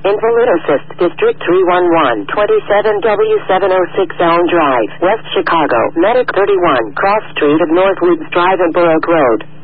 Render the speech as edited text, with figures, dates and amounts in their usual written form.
Invalid Assist, District 311, 27W706 Elm Drive, West Chicago, Medic 31, Cross Street of Northwoods Drive and Borough Road.